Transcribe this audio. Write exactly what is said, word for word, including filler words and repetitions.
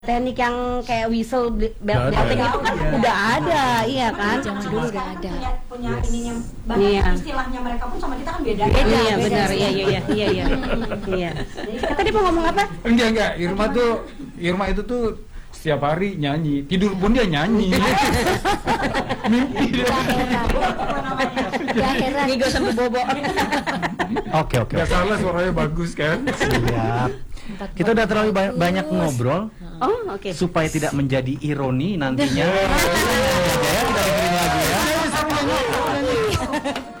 Teknik yang kayak whistle bel Udah ada. belting itu kan Iya. udah ada, iya kan? Zaman dulu udah ada. Punya, punya Yes. ininya banyak Iya. istilahnya mereka pun sama kita kan beda. Beda, Beda, iya beda benar, sih. iya iya iya iya iya. Iya. Tadi mau ngomong apa? Enggak enggak, Irma tuh Irma itu tuh setiap hari nyanyi, tidur pun dia nyanyi. Mimpi dia. Ya heran. Ngigo sampai bobo. Oke oke. Gak salah suaranya bagus kan? Siap. Kita udah terlalu ba- banyak ngobrol Oh, oke. supaya tidak menjadi ironi nantinya. Ya, kita dengerin lagu ya.